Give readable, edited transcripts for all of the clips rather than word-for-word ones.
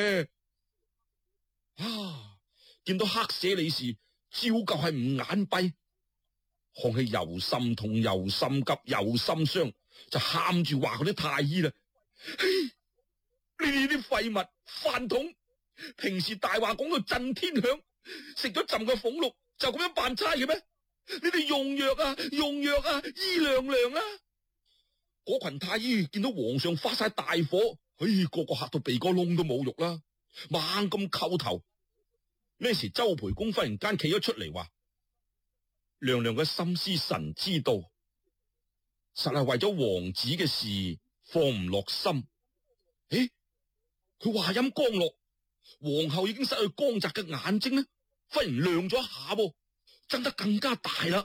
啊！見到黑社理事，照舊係唔眼閉。康熙又心痛又心急又心傷，就喊住話嗰啲太醫啦：呢啲廢物飯桶，平時大話講到震天響，食咗朕嘅俸祿就咁樣扮差嘅咩？你哋用藥啊，用藥啊，醫娘娘啊！嗰群太醫見到皇上發晒大火，個個嚇到鼻哥窿都冇肉啦，猛咁叩頭。呢時周培公忽然間企咗出嚟話：娘娘嘅心思臣知道，實係為咗王子嘅事放唔落心。佢話音剛落，皇后已經失去光澤嘅眼睛呢，忽然亮咗一下，睜得更加大啦。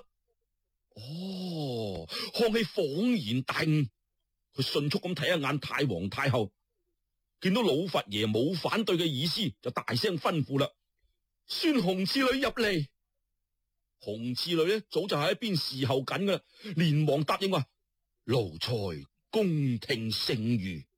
康熙恍然大悟，佢迅速咁睇一眼太皇太后，見到老佛爺冇反對嘅意思，就大聲吩咐啦：宣紅次女入嚟。紅次女呢，早就喺一邊侍候緊噶啦，連忙答應話：奴才恭聽聖諭。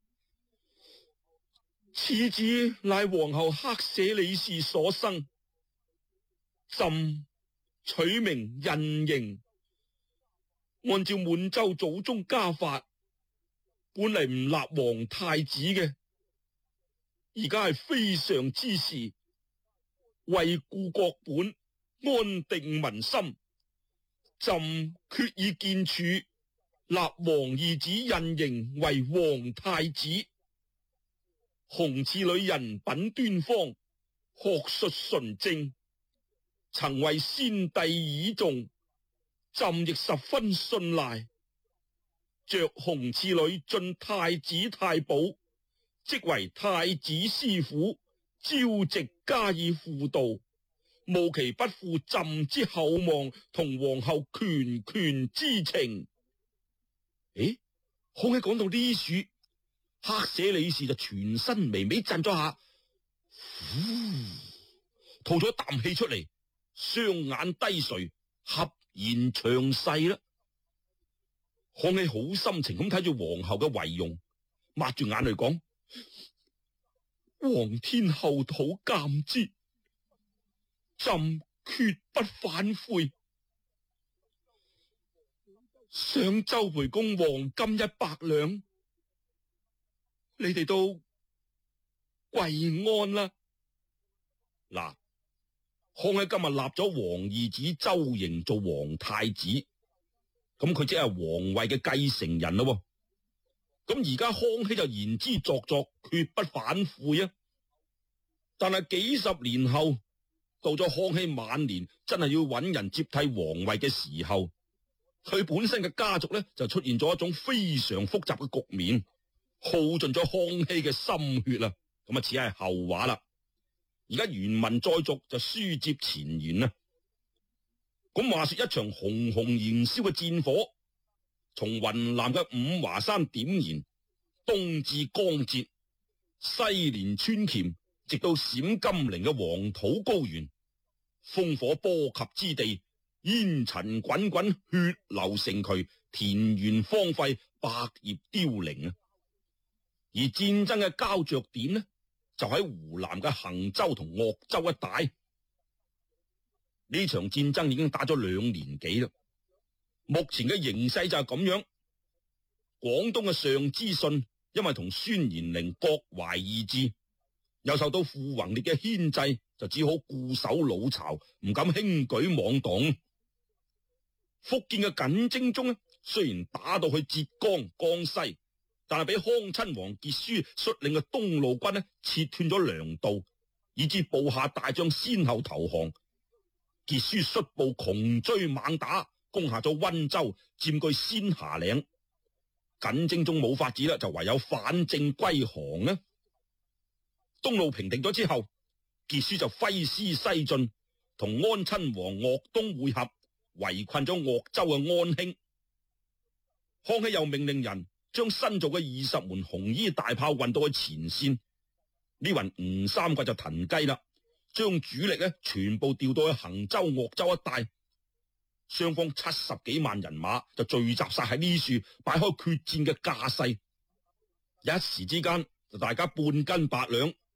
此子乃皇后黑舍理氏所生，朕取名胤瑩。按照滿洲祖宗家法，本嚟唔立皇太子嘅，而家係非常之事，為顧國本，安定民心，朕決意建署立皇二子胤瑩為皇太子。紅次女人品端方，學術純正，曾為先帝倚重，朕亦十分信賴。着紅次女進太子太保，即為太子師傅，招直加以輔導，務其不負朕之厚望同皇后拳拳之情。康熙講到呢處，黑舍理氏就全身微微震咗下，吐咗一啖氣出嚟，雙眼低垂，合言詳細啦。康熙好心情咁睇住皇后嘅遺容，抹住眼淚講：皇天后土鑒之，朕決不反悔。賞周培公黃金100兩，你哋都跪安啦。嗱，康熙今日立咗皇二子周瑩做皇太子，咁佢即係皇位嘅繼承人咯。咁而家康熙就言之鑿鑿，決不反悔啊！但係幾十年後，到咗康熙晚年，真係要揾人接替皇位嘅時候，佢本身嘅家族呢，就出現咗一種非常複雜嘅局面，耗盡咗康熙嘅心血啦。咁啊，只係後話啦。而家原文再續，就書接前言啦。咁話說一場熊熊燃燒嘅戰火，從雲南嘅五華山點燃，東至江浙，西連川黔，直到陝甘寧嘅黃土高原，烽火波及之地，煙塵滾滾，血流成渠，田園荒廢，百業凋零啊！而戰爭嘅膠着點呢，就喺湖南嘅衡州同鄂州一帶。呢場戰爭已經打咗2年幾啦。目前嘅形勢就係咁樣。廣東嘅上知信因為同孫延齡各懷異志，又受到傅宏烈嘅牽制，就只好固守老巢，唔敢輕舉妄動。福建嘅緊征中呢，雖然打到去浙江、江西，但係俾康親王傑書率領嘅東路軍呢，切斷咗糧道，以致部下大將先後投降。傑書率部窮追猛打，攻下咗溫州，佔據仙霞嶺。緊征中冇法子啦，就唯有反正歸降啦。東路平定咗之後，傑書就揮師西進，同安親王鄂東會合，圍困咗鄂州嘅安興。康熙又命令人將新造嘅20門紅衣大炮運到去前線。呢雲吳三桂就騰雞啦，將主力呢全部調到去衡州、鄂州一帶。雙方70幾萬人馬就聚集晒喺呢處，擺開決戰嘅架勢。一時之間就大家半斤八兩，